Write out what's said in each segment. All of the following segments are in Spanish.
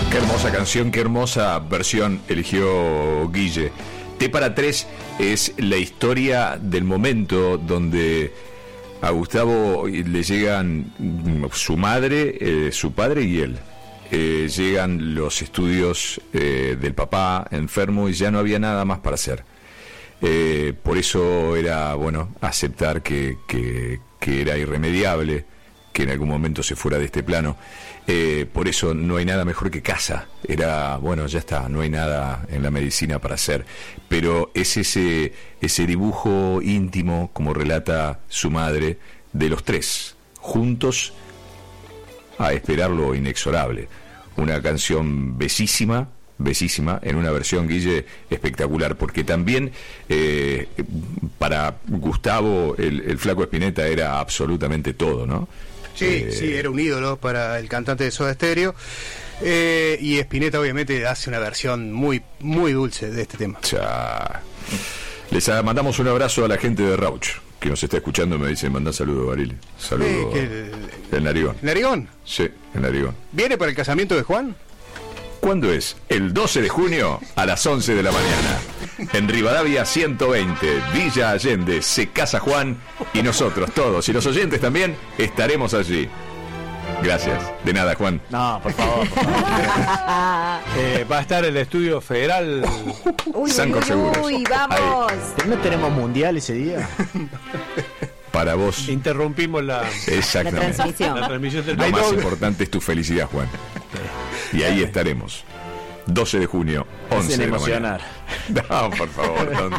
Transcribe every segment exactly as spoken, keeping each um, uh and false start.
Qué hermosa canción, qué hermosa versión eligió Guille. T para tres es la historia del momento donde a Gustavo le llegan su madre, eh, su padre y él. Eh, llegan los estudios eh, del papá enfermo y ya no había nada más para hacer. Eh, por eso era, bueno, aceptar que, que, que era irremediable, que en algún momento se fuera de este plano. Eh, por eso no hay nada mejor que casa. Era, bueno, ya está, no hay nada en la medicina para hacer. Pero es ese, ese dibujo íntimo, como relata su madre, de los tres, juntos a esperar lo inexorable. Una canción bellísima, bellísima, en una versión, Guille, espectacular, porque también eh, para Gustavo el, el Flaco Spinetta era absolutamente todo, ¿no? Sí, eh, sí, era un ídolo para el cantante de Soda Stereo, eh, y Spinetta obviamente hace una versión muy, muy dulce de este tema. Ya. Les mandamos un abrazo a la gente de Rauch, que nos está escuchando. Me dicen, mandá saludos, Baril. Saludos. Eh, el Narigón. ¿Narigón? Sí, el Narigón. ¿Viene para el casamiento de Juan? ¿Cuándo es? El doce de junio a las once de la mañana. En Rivadavia ciento veinte, Villa Allende, se casa Juan y nosotros todos, y los oyentes también, estaremos allí. Gracias. De nada, Juan. No, por favor. Por favor. eh, va a estar el Estudio Federal. Uy, Sancor uy, Seguros. uy, vamos. Ahí. ¿No tenemos mundial ese día? Para vos. Interrumpimos la, Exactamente. La transmisión. la transmisión del Lo más fútbol. importante es tu felicidad, Juan. Y ahí estaremos. doce de junio, once de la emocionar. mañana. No, por favor, ¿dónde?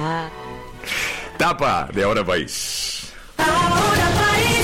Tapa de Ahora País. Ahora País.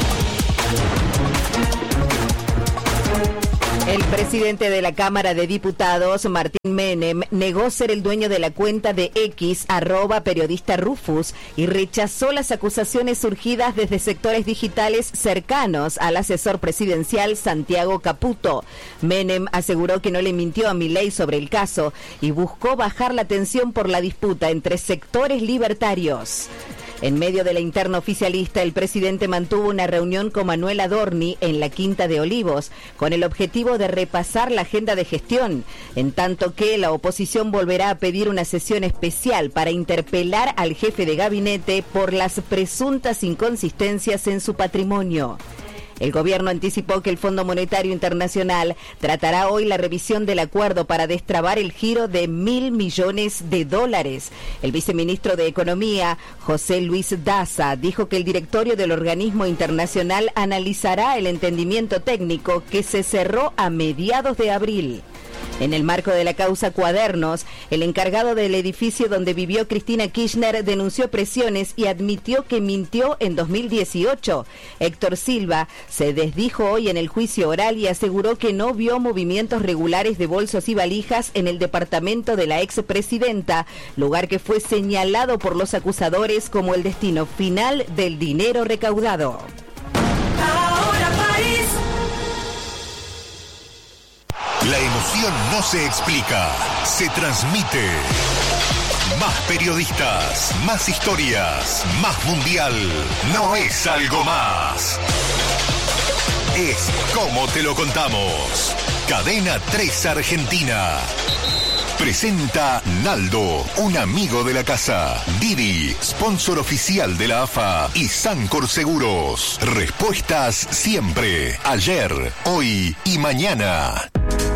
El presidente de la Cámara de Diputados, Martín Menem, negó ser el dueño de la cuenta de X, arroba periodista Rufus, y rechazó las acusaciones surgidas desde sectores digitales cercanos al asesor presidencial Santiago Caputo. Menem aseguró que no le mintió a Milei sobre el caso y buscó bajar la tensión por la disputa entre sectores libertarios. En medio de la interna oficialista, el presidente mantuvo una reunión con Manuel Adorni en la Quinta de Olivos, con el objetivo de repasar la agenda de gestión, en tanto que la oposición volverá a pedir una sesión especial para interpelar al jefe de gabinete por las presuntas inconsistencias en su patrimonio. El gobierno anticipó que el Fondo Monetario Internacional tratará hoy la revisión del acuerdo para destrabar el giro de mil millones de dólares. El viceministro de Economía, José Luis Daza, dijo que el directorio del organismo internacional analizará el entendimiento técnico que se cerró a mediados de abril. En el marco de la causa Cuadernos, el encargado del edificio donde vivió Cristina Kirchner denunció presiones y admitió que mintió en dos mil dieciocho. Héctor Silva se desdijo hoy en el juicio oral y aseguró que no vio movimientos regulares de bolsos y valijas en el departamento de la expresidenta, lugar que fue señalado por los acusadores como el destino final del dinero recaudado. Ahora País. La emoción no se explica, se transmite. Más periodistas, más historias, más mundial. No es algo más. Es como te lo contamos. Cadena tres Argentina. Presenta Naldo, un amigo de la casa. Didi, sponsor oficial de la A F A. Y Sancor Seguros. Respuestas siempre. Ayer, hoy y mañana.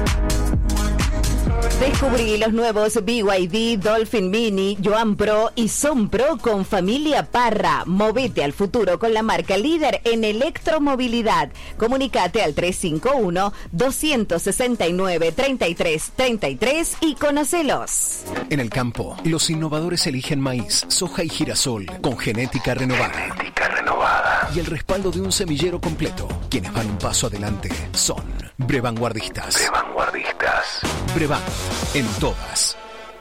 Descubrí los nuevos B Y D, Dolphin Mini, Joan Pro y Son Pro con familia Parra. Movete al futuro con la marca líder en electromovilidad. Comunicate al tres cinco uno, dos seis nueve, tres tres tres tres y conocelos. En el campo, los innovadores eligen maíz, soja y girasol con genética renovada. Genética renovada. Y el respaldo de un semillero completo. Quienes van un paso adelante son Brevanguardistas. Brevanguardistas. Brevan, en todas.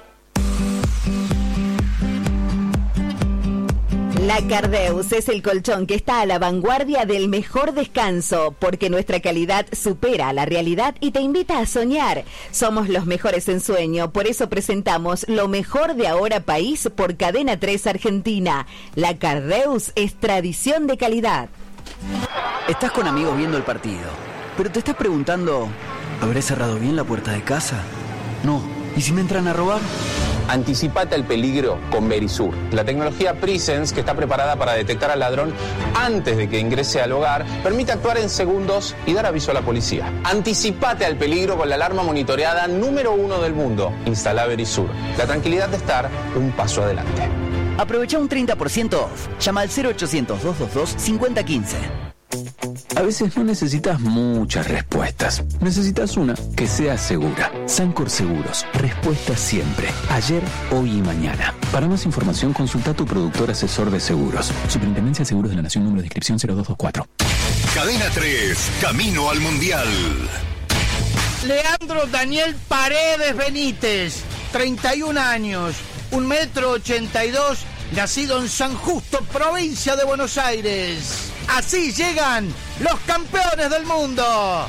La Cardeus es el colchón que está a la vanguardia del mejor descanso, porque nuestra calidad supera la realidad y te invita a soñar. Somos los mejores en sueño, por eso presentamos lo mejor de Ahora País por Cadena tres Argentina. La Cardeus es tradición de calidad. Estás con amigos viendo el partido, pero te estás preguntando, ¿Habré cerrado bien la puerta de casa? No. ¿Y si me entran a robar? Anticipate al peligro con Verisur, la tecnología Presence que está preparada para detectar al ladrón antes de que ingrese al hogar, permite actuar en segundos y dar aviso a la policía. Anticipate al peligro con la alarma monitoreada número uno del mundo. Instala Verisur, la tranquilidad de estar un paso adelante. Aprovecha un treinta por ciento off. Llama al cero ochocientos, dos dos dos, cinco cero uno cinco. A veces no necesitas muchas respuestas. Necesitas una que sea segura. Sancor Seguros. Respuestas siempre. Ayer, hoy y mañana. Para más información, consulta a tu productor asesor de seguros. Superintendencia de Seguros de la Nación, número de inscripción cero dos dos cuatro. Cadena tres, camino al Mundial. Leandro Daniel Paredes Benítez, treinta y un años, un metro ochenta y dos, nacido en San Justo, provincia de Buenos Aires. Así llegan los campeones del mundo.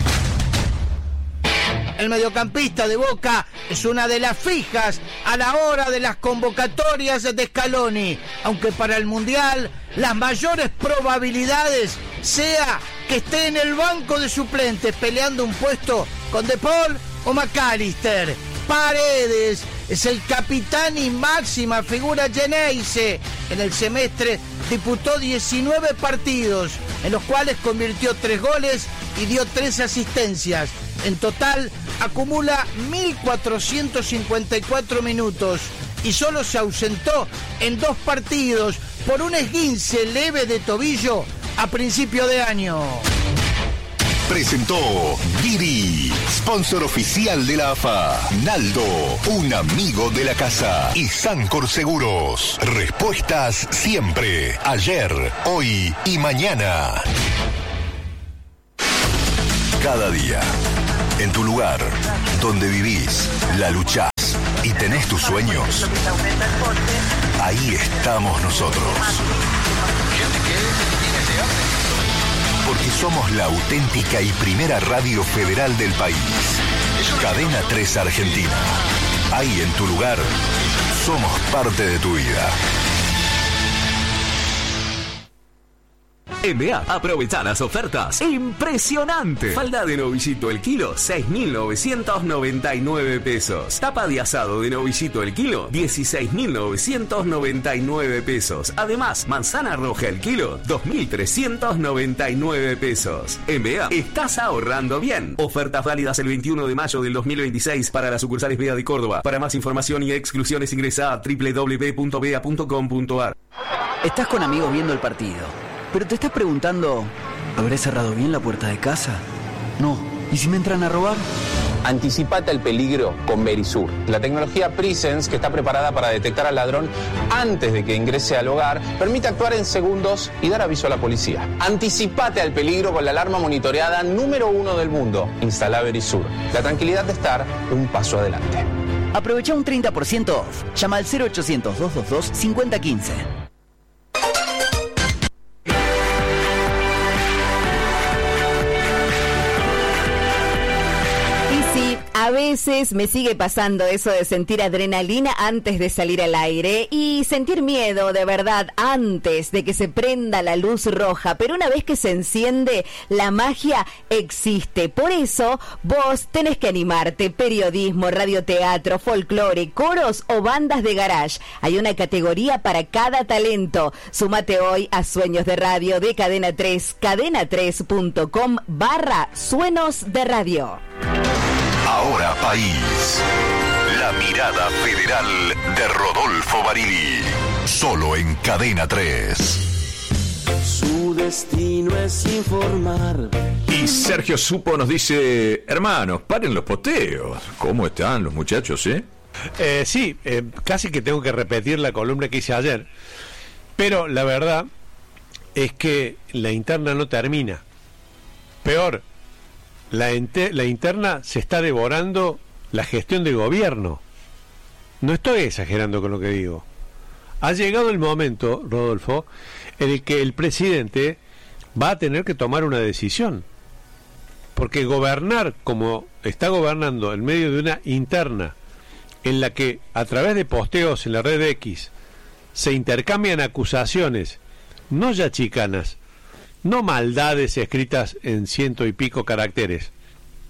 El mediocampista de Boca es una de las fijas a la hora de las convocatorias de Scaloni, aunque para el Mundial las mayores probabilidades sea que esté en el banco de suplentes peleando un puesto con De Paul o McAllister. Paredes es el capitán y máxima figura Geneise. En el semestre disputó diecinueve partidos, en los cuales convirtió tres goles y dio tres asistencias. En total acumula mil cuatrocientos cincuenta y cuatro minutos y solo se ausentó en dos partidos por un esguince leve de tobillo a principio de año. Presentó Didi, sponsor oficial de la A F A. Naldo, un amigo de la casa. Y Sancor Seguros. Respuestas siempre. Ayer, hoy y mañana. Cada día, en tu lugar, donde vivís, la luchás y tenés tus sueños, ahí estamos nosotros. Porque somos la auténtica y primera radio federal del país. Cadena tres Argentina. Ahí en tu lugar, somos parte de tu vida. En B A, aprovecha las ofertas. ¡Impresionante! Falda de novillito el kilo, seis mil novecientos noventa y nueve pesos. Tapa de asado de novillito el kilo, dieciséis mil novecientos noventa y nueve pesos. Además, manzana roja el kilo, dos mil trescientos noventa y nueve pesos. En B A, estás ahorrando bien. Ofertas válidas el veintiuno de mayo del dos mil veintiséis para las sucursales B A de Córdoba. Para más información y exclusiones ingresa a doble u doble u doble u punto b a punto com punto a r. Estás con amigos viendo el partido, pero te estás preguntando, ¿habré cerrado bien la puerta de casa? No. ¿Y si me entran a robar? Anticipate al peligro con Verisur, la tecnología Presence que está preparada para detectar al ladrón antes de que ingrese al hogar, permite actuar en segundos y dar aviso a la policía. Anticipate al peligro con la alarma monitoreada número uno del mundo. Instala Verisur, la tranquilidad de estar un paso adelante. Aprovecha un treinta por ciento off. Llama al cero ochocientos, dos dos dos, cinco cero uno cinco. A veces me sigue pasando eso de sentir adrenalina antes de salir al aire y sentir miedo de verdad antes de que se prenda la luz roja, pero una vez que se enciende, la magia existe. Por eso vos tenés que animarte. Periodismo, radioteatro, folclore, coros o bandas de garage. Hay una categoría para cada talento. Súmate hoy a Sueños de Radio de Cadena tres, cadena tres punto com barra Suenos de Radio. Ahora País. La mirada federal de Rodolfo Barili. Solo en Cadena tres. Su destino es informar. Y Sergio Supo nos dice, hermanos, paren los poteos. ¿Cómo están los muchachos, eh? eh sí, eh, casi que tengo que repetir la columna que hice ayer. Pero la verdad es que la interna no termina. Peor, La, ente, la interna se está devorando la gestión de gobierno. No estoy exagerando con lo que digo. Ha llegado el momento, Rodolfo, en el que el presidente va a tener que tomar una decisión. Porque gobernar como está gobernando en medio de una interna en la que a través de posteos en la red X se intercambian acusaciones, no ya chicanas, no maldades escritas en ciento y pico caracteres,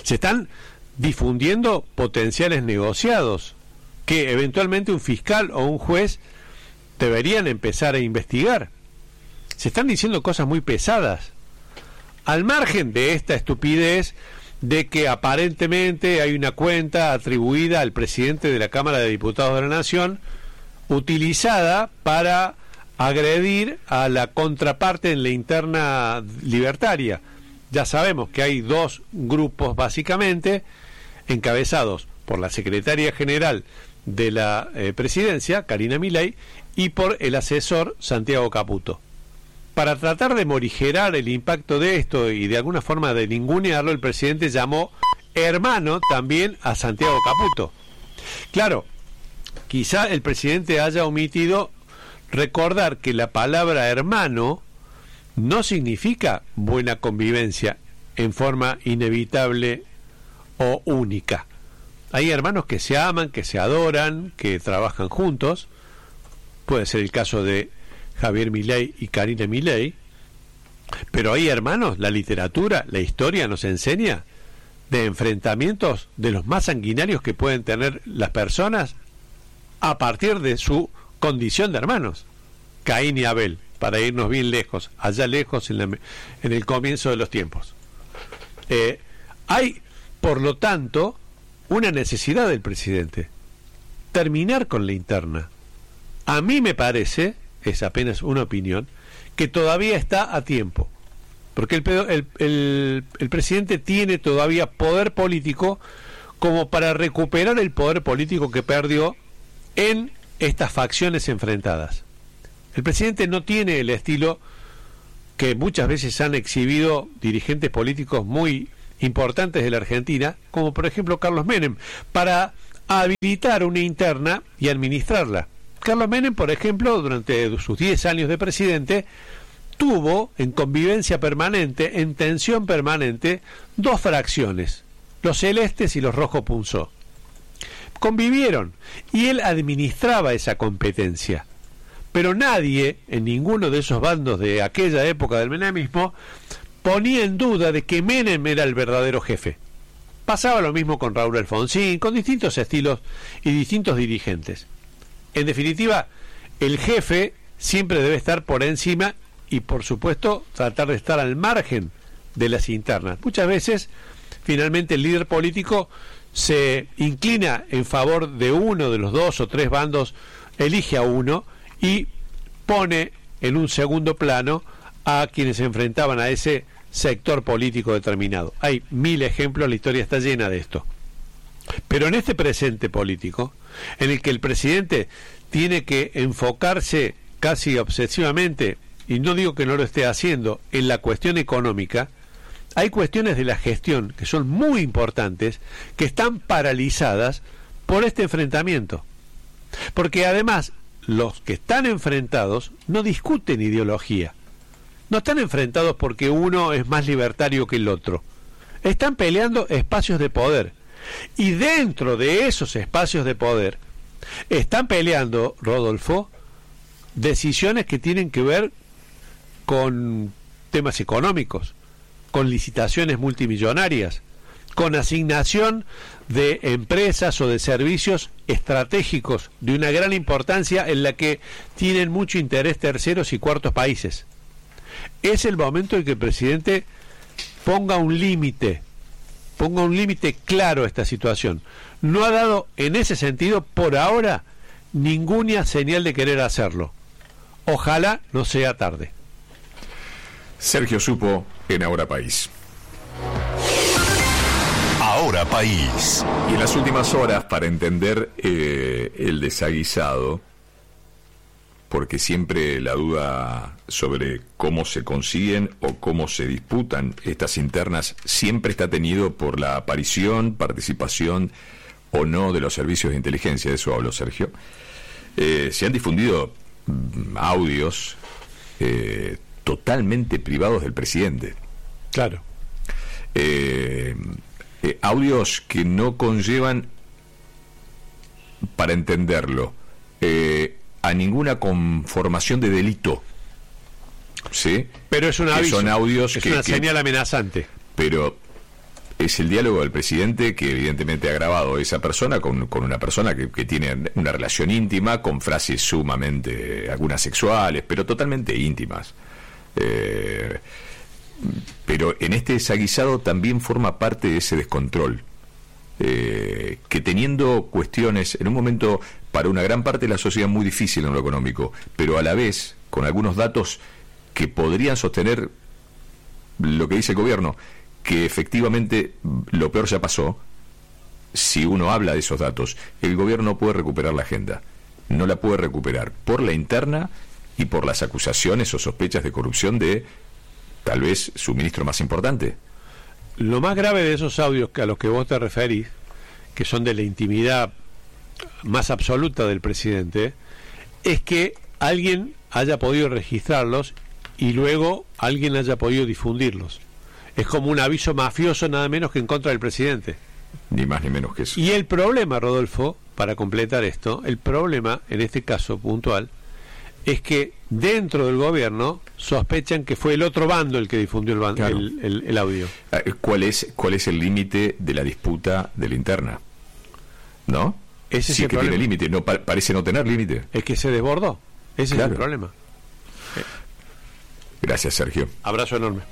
Se están difundiendo potenciales negociados que eventualmente un fiscal o un juez deberían empezar a investigar. Se están diciendo cosas muy pesadas, al margen de esta estupidez de que aparentemente hay una cuenta atribuida al presidente de la Cámara de Diputados de la Nación utilizada para agredir a la contraparte en la interna libertaria. Ya sabemos que hay dos grupos básicamente encabezados por la secretaria general de la eh, presidencia, Karina Milei, y por el asesor Santiago Caputo. Para tratar de morigerar el impacto de esto y de alguna forma de ningunearlo, el presidente llamó hermano también a Santiago Caputo. Claro, quizá el presidente haya omitido recordar que la palabra hermano no significa buena convivencia en forma inevitable o única. Hay hermanos que se aman, que se adoran, que trabajan juntos. Puede ser el caso de Javier Milei y Karina Milei. Pero hay hermanos, la literatura, la historia nos enseña de enfrentamientos de los más sanguinarios que pueden tener las personas a partir de su condición de hermanos. Caín y Abel, para irnos bien lejos, allá lejos en, la, en el comienzo de los tiempos. Eh, hay, por lo tanto, una necesidad del presidente, terminar con la interna. A mí me parece, es apenas una opinión, que todavía está a tiempo, porque el, el, el, el presidente tiene todavía poder político como para recuperar el poder político que perdió en estas facciones enfrentadas. El presidente no tiene el estilo que muchas veces han exhibido dirigentes políticos muy importantes de la Argentina, como por ejemplo Carlos Menem, para habilitar una interna y administrarla. Carlos Menem, por ejemplo, durante sus diez años de presidente, tuvo en convivencia permanente, en tensión permanente, dos fracciones, los celestes y los rojo punzó. Convivieron y él administraba esa competencia. Pero nadie, en ninguno de esos bandos de aquella época del menemismo, ponía en duda de que Menem era el verdadero jefe. Pasaba lo mismo con Raúl Alfonsín, con distintos estilos y distintos dirigentes. En definitiva, el jefe siempre debe estar por encima y, por supuesto, tratar de estar al margen de las internas. Muchas veces, finalmente, el líder político se inclina en favor de uno de los dos o tres bandos, elige a uno y pone en un segundo plano a quienes se enfrentaban a ese sector político determinado. Hay mil ejemplos, la historia está llena de esto. Pero en este presente político, en el que el presidente tiene que enfocarse casi obsesivamente, y no digo que no lo esté haciendo, en la cuestión económica, hay cuestiones de la gestión que son muy importantes, que están paralizadas por este enfrentamiento. Porque además, los que están enfrentados no discuten ideología. No están enfrentados porque uno es más libertario que el otro. Están peleando espacios de poder. Y dentro de esos espacios de poder, están peleando, Rodolfo, decisiones que tienen que ver con temas económicos, con licitaciones multimillonarias, con asignación de empresas o de servicios estratégicos de una gran importancia en la que tienen mucho interés terceros y cuartos países. Es el momento en que el presidente ponga un límite, ponga un límite claro a esta situación. No ha dado en ese sentido por ahora ninguna señal de querer hacerlo. Ojalá no sea tarde. Sergio Supo en Ahora País. Ahora País. Y en las últimas horas, para entender eh, el desaguisado, porque siempre la duda sobre cómo se consiguen o cómo se disputan estas internas siempre está tenido por la aparición, participación o no de los servicios de inteligencia. De eso habló Sergio. Eh, se han difundido mm, audios eh, totalmente privados del presidente. Claro. Eh, eh, audios que no conllevan, para entenderlo, eh, a ninguna conformación de delito. ¿Sí? Pero es un aviso. Son audios es que, una que, señal amenazante. Pero es el diálogo del presidente, que evidentemente ha grabado esa persona con, con una persona que, que tiene una relación íntima, con frases sumamente, algunas sexuales, pero totalmente íntimas. Eh, pero en este desaguisado también forma parte de ese descontrol, eh, que teniendo cuestiones en un momento para una gran parte de la sociedad muy difícil en lo económico, pero a la vez con algunos datos que podrían sostener lo que dice el gobierno, que efectivamente lo peor ya pasó. Si uno habla de esos datos, el gobierno puede recuperar la agenda, no la puede recuperar por la interna y por las acusaciones o sospechas de corrupción de tal vez su ministro más importante. Lo más grave de esos audios que a los que vos te referís, que son de la intimidad más absoluta del presidente, es que alguien haya podido registrarlos y luego alguien haya podido difundirlos. Es como un aviso mafioso nada menos que en contra del presidente. Ni más ni menos que eso. Y el problema, Rodolfo, para completar esto, el problema, en este caso puntual, es que dentro del gobierno sospechan que fue el otro bando el que difundió el, ban- Claro. el, el, el audio. ¿Cuál es, cuál es el límite de la disputa de la interna? ¿No? Ese sí, es el que problema. tiene límite, no, pa- parece no tener límite. Es que se desbordó. Ese Claro. es el problema. Gracias, Sergio. Abrazo enorme.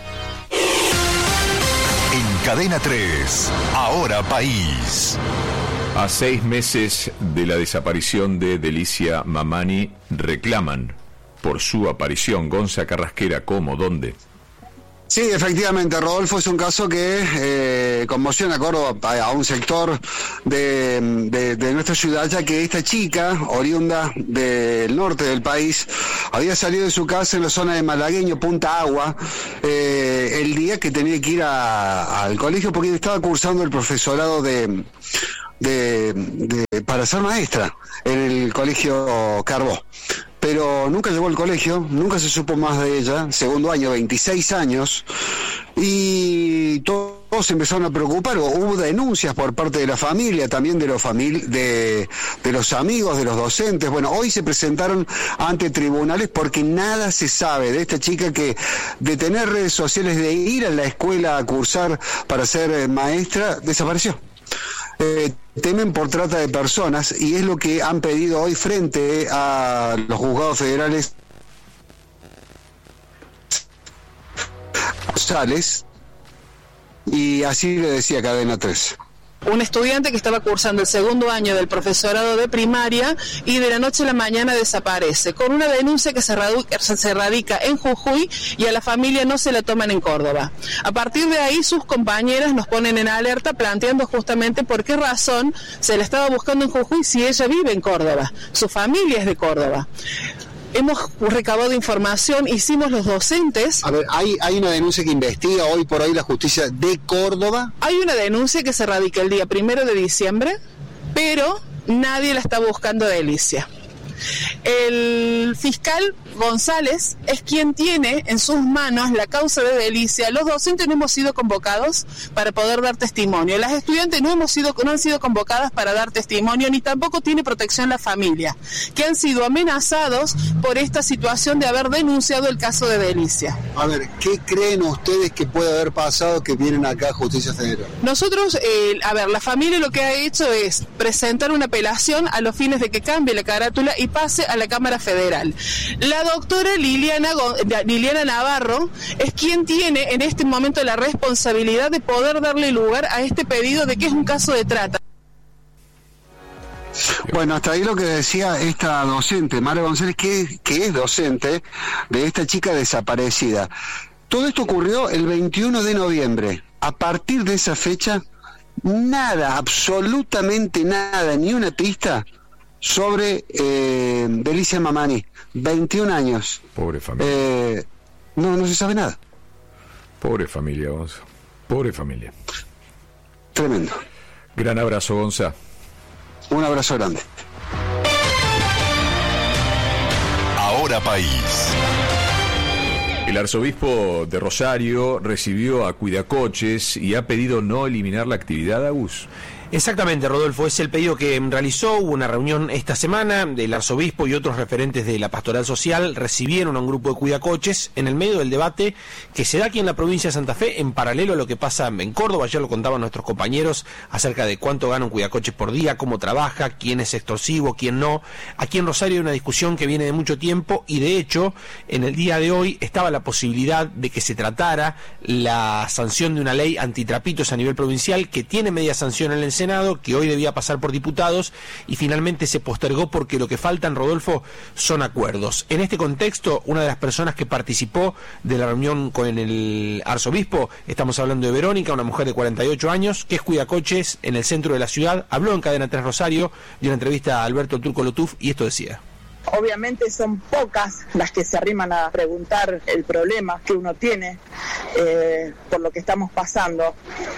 En Cadena tres, Ahora País. A seis meses de la desaparición de Delicia Mamani, reclaman por su aparición. Gonza Carrasquera, ¿cómo? ¿Dónde? Sí, efectivamente, Rodolfo, es un caso que eh, conmociona a Córdoba, a, a un sector de, de, de nuestra ciudad, ya que esta chica, oriunda del norte del país, había salido de su casa en la zona de Malagueño, Punta Agua, eh, el día que tenía que ir a, al colegio porque estaba cursando el profesorado de... De, de, para ser maestra en el colegio Carbó, pero nunca llegó al colegio, nunca se supo más de ella, segundo año, veintiséis años, y todos se empezaron a preocupar, hubo denuncias por parte de la familia, también de los famili- de, de los amigos, de los docentes. Bueno, hoy se presentaron ante tribunales porque nada se sabe de esta chica que de tener redes sociales, de ir a la escuela a cursar para ser maestra, desapareció. Eh, temen por trata de personas y es lo que han pedido hoy frente a los juzgados federales González, y así le decía Cadena tres. Un estudiante que estaba cursando el segundo año del profesorado de primaria y de la noche a la mañana desaparece, con una denuncia que se, radu- se radica en Jujuy y a la familia no se la toman en Córdoba. A partir de ahí sus compañeras nos ponen en alerta planteando justamente por qué razón se la estaba buscando en Jujuy si ella vive en Córdoba, su familia es de Córdoba. Hemos recabado información, hicimos los docentes. A ver, ¿hay, hay una denuncia que investiga hoy por hoy la justicia de Córdoba? Hay una denuncia que se radica el día primero de diciembre, pero nadie la está buscando a Delicia. El fiscal González es quien tiene en sus manos la causa de Delicia. Los docentes no hemos sido convocados para poder dar testimonio. Las estudiantes no hemos sido, no han sido convocadas para dar testimonio, ni tampoco tiene protección la familia, que han sido amenazados por esta situación de haber denunciado el caso de Delicia. A ver, ¿qué creen ustedes que puede haber pasado que vienen acá a Justicia Federal? Nosotros, eh, a ver, la familia lo que ha hecho es presentar una apelación a los fines de que cambie la carátula y pase a la Cámara Federal. La doctora Liliana, Liliana Navarro es quien tiene en este momento la responsabilidad de poder darle lugar a este pedido de que es un caso de trata. Bueno, hasta ahí lo que decía esta docente, Mara González, que, que es docente de esta chica desaparecida. Todo esto ocurrió el veintiuno de noviembre. A partir de esa fecha, nada, absolutamente nada, ni una pista sobre eh, Delicia Mamani, veintiún años. Pobre familia. Eh, no, no se sabe nada. Pobre familia, Gonza. Pobre familia. Tremendo. Gran abrazo, Gonza. Un abrazo grande. Ahora País. El arzobispo de Rosario recibió a Cuidacoches y ha pedido no eliminar la actividad, Agus. Exactamente, Rodolfo, es el pedido que realizó. Hubo una reunión esta semana, del arzobispo y otros referentes de la pastoral social recibieron a un grupo de cuidacoches en el medio del debate que se da aquí en la provincia de Santa Fe, en paralelo a lo que pasa en Córdoba. Ayer lo contaban nuestros compañeros acerca de cuánto gana un cuidacoches por día, cómo trabaja, quién es extorsivo, quién no. Aquí en Rosario hay una discusión que viene de mucho tiempo y de hecho en el día de hoy estaba la posibilidad de que se tratara la sanción de una ley antitrapitos a nivel provincial que tiene media sanción en el Senado, que hoy debía pasar por diputados y finalmente se postergó porque lo que faltan, Rodolfo, son acuerdos. En este contexto, una de las personas que participó de la reunión con el arzobispo, estamos hablando de Verónica, una mujer de cuarenta y ocho años, que es cuidacoches en el centro de la ciudad, habló en Cadena tres Rosario, dio una entrevista a Alberto Turco Lotuf y esto decía. Obviamente son pocas las que se arriman a preguntar el problema que uno tiene eh, por lo que estamos pasando.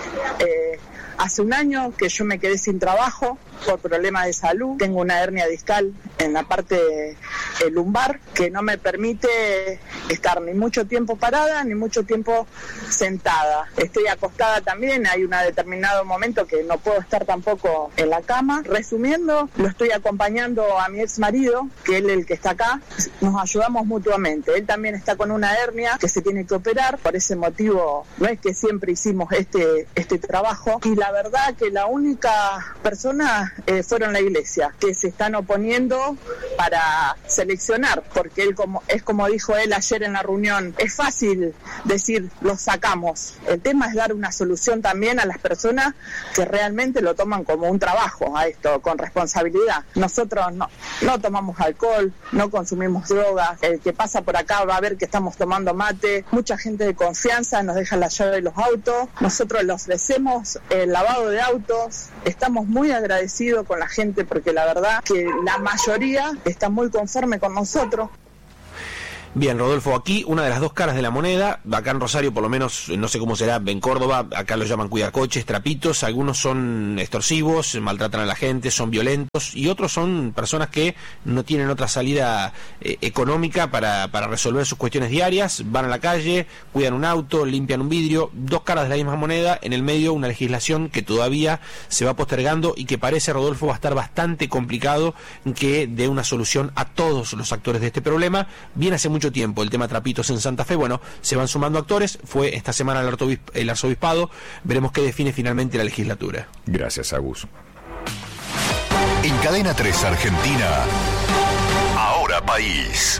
Eh, Hace un año que yo me quedé sin trabajo por problemas de salud. Tengo una hernia discal en la parte eh, lumbar que no me permite estar ni mucho tiempo parada ni mucho tiempo sentada. Estoy acostada también, hay un determinado momento que no puedo estar tampoco en la cama. Resumiendo, lo estoy acompañando a mi ex marido, que él es el que está acá. Nos ayudamos mutuamente. Él también está con una hernia que se tiene que operar. Por ese motivo no es que siempre hicimos este, este trabajo. Y la verdad que la única persona eh, fueron la iglesia, que se están oponiendo para seleccionar, porque él, como es como dijo él ayer en la reunión, es fácil decir lo sacamos. El tema es dar una solución también a las personas que realmente lo toman como un trabajo a esto, con responsabilidad. Nosotros no, no tomamos alcohol, no consumimos drogas, el que pasa por acá va a ver que estamos tomando mate, mucha gente de confianza nos deja la llave de los autos, nosotros le ofrecemos el lavado de autos, estamos muy agradecidos con la gente porque la verdad que la mayoría está muy conforme con nosotros. Bien, Rodolfo, aquí una de las dos caras de la moneda, acá en Rosario por lo menos, no sé cómo será en Córdoba, acá lo llaman cuidacoches, trapitos, algunos son extorsivos, maltratan a la gente, son violentos, y otros son personas que no tienen otra salida eh, económica para, para resolver sus cuestiones diarias, van a la calle, cuidan un auto, limpian un vidrio, dos caras de la misma moneda, en el medio una legislación que todavía se va postergando y que parece, Rodolfo, va a estar bastante complicado que dé una solución a todos los actores de este problema. Viene hace mucho tiempo el tema trapitos en Santa Fe, bueno, se van sumando actores, fue esta semana el, arzobisp- el arzobispado, veremos qué define finalmente la legislatura. Gracias, Agus. En Cadena tres Argentina, Ahora País.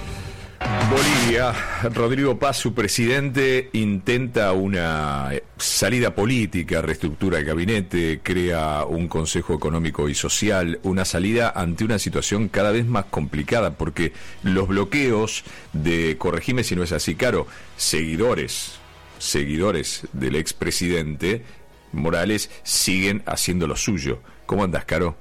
Bolivia, Rodrigo Paz, su presidente, intenta una salida política, reestructura el gabinete, crea un Consejo Económico y Social, una salida ante una situación cada vez más complicada, porque los bloqueos de, corregime si no es así, Caro, seguidores, seguidores del expresidente Morales siguen haciendo lo suyo. ¿Cómo andas, Caro?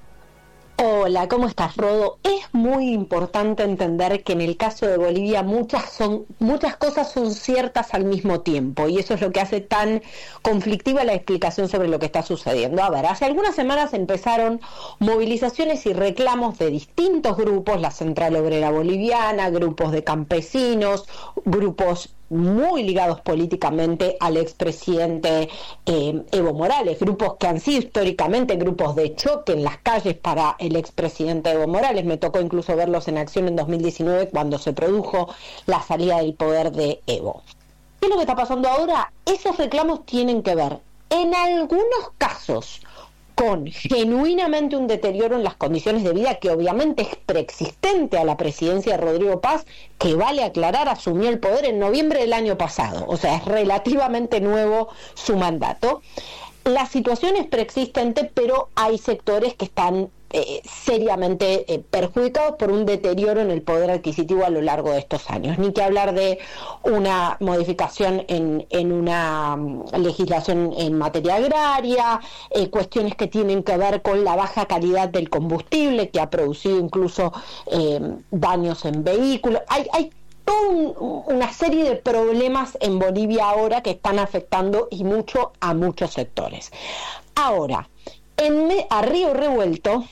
Hola, ¿cómo estás, Rodo? Es muy importante entender que en el caso de Bolivia muchas son muchas cosas son ciertas al mismo tiempo y eso es lo que hace tan conflictiva la explicación sobre lo que está sucediendo. A ver, hace algunas semanas empezaron movilizaciones y reclamos de distintos grupos, la Central Obrera Boliviana, grupos de campesinos, grupos muy ligados políticamente al expresidente eh, Evo Morales, grupos que han sido históricamente grupos de choque en las calles para el expresidente Evo Morales. Me tocó incluso verlos en acción en dos mil diecinueve cuando se produjo la salida del poder de Evo. ¿Qué es lo que está pasando ahora? Esos reclamos tienen que ver, en algunos casos, con genuinamente un deterioro en las condiciones de vida que obviamente es preexistente a la presidencia de Rodrigo Paz, que vale aclarar, asumió el poder en noviembre del año pasado, o sea, es relativamente nuevo su mandato. La situación es preexistente, pero hay sectores que están eh, seriamente eh, perjudicados por un deterioro en el poder adquisitivo a lo largo de estos años. Ni que hablar de una modificación en, en una um, legislación en materia agraria, eh, cuestiones que tienen que ver con la baja calidad del combustible, que ha producido incluso eh, daños en vehículos. Hay, hay toda un, una serie de problemas en Bolivia ahora que están afectando y mucho a muchos sectores. Ahora, en me, a Río Revuelto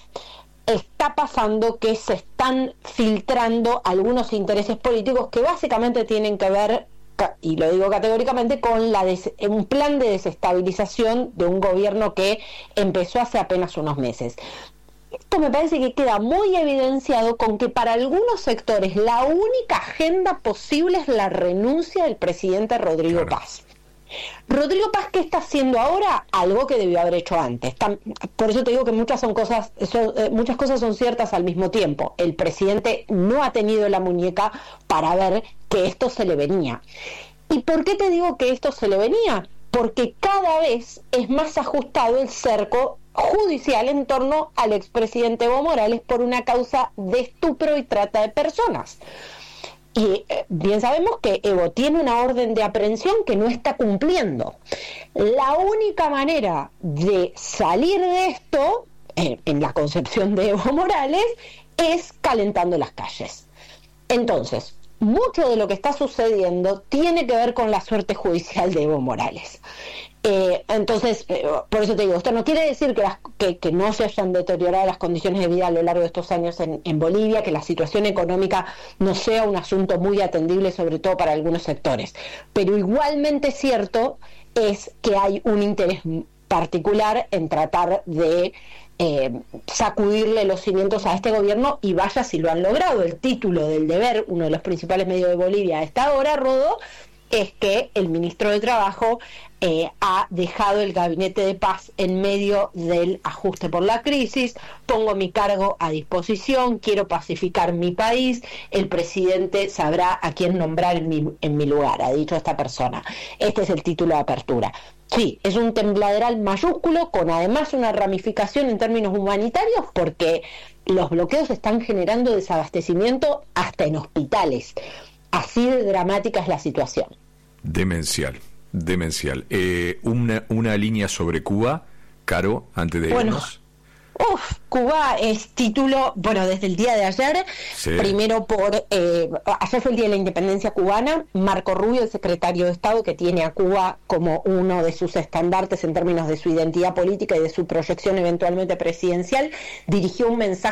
está pasando que se están filtrando algunos intereses políticos que básicamente tienen que ver y lo digo categóricamente, con la des- un plan de desestabilización de un gobierno que empezó hace apenas unos meses. Esto me parece que queda muy evidenciado con que para algunos sectores la única agenda posible es la renuncia del presidente Rodrigo claro. Paz. Rodrigo Paz, ¿qué está haciendo ahora? Algo que debió haber hecho antes. Tam- por eso te digo que muchas son cosas, son, eh, muchas cosas son ciertas al mismo tiempo. El presidente no ha tenido la muñeca para ver que esto se le venía. ¿Y por qué te digo que esto se le venía? Porque cada vez es más ajustado el cerco judicial en torno al expresidente Evo Morales por una causa de estupro y trata de personas. Y eh, bien sabemos que Evo tiene una orden de aprehensión que no está cumpliendo. La única manera de salir de esto, eh, en la concepción de Evo Morales, es calentando las calles. Entonces, mucho de lo que está sucediendo tiene que ver con la suerte judicial de Evo Morales. Eh, entonces, eh, por eso te digo, esto no quiere decir que, las, que, que no se hayan deteriorado las condiciones de vida a lo largo de estos años en, en Bolivia, que la situación económica no sea un asunto muy atendible, sobre todo para algunos sectores. Pero igualmente cierto es que hay un interés particular en tratar de eh, sacudirle los cimientos a este gobierno, y vaya si lo han logrado. El título del Deber, uno de los principales medios de Bolivia a esta hora, Rodó, es que el ministro de Trabajo eh, ha dejado el gabinete de paz en medio del ajuste por la crisis. Pongo mi cargo a disposición, quiero pacificar mi país, el presidente sabrá a quién nombrar en mi, en mi lugar, ha dicho esta persona. Este es el título de apertura. Sí, es un tembladeral mayúsculo, con además una ramificación en términos humanitarios, porque los bloqueos están generando desabastecimiento hasta en hospitales. Así de dramática es la situación. Demencial, demencial. Eh, una, una línea sobre Cuba, Caro, antes de bueno, irnos. Uf, Cuba es título, bueno, desde el día de ayer, sí. Primero por, eh, ayer fue el Día de la Independencia Cubana. Marco Rubio, el secretario de Estado, que tiene a Cuba como uno de sus estandartes en términos de su identidad política y de su proyección eventualmente presidencial, dirigió un mensaje